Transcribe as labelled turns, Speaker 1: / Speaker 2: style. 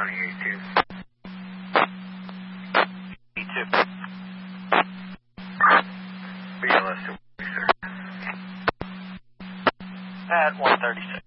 Speaker 1: County A2.
Speaker 2: E2.
Speaker 1: BLS 2, sir.
Speaker 2: At 136.